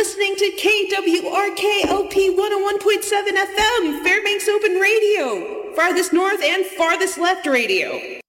listening to KWRKLP 101.7 FM, Fairbanks Open Radio, farthest north and farthest left radio.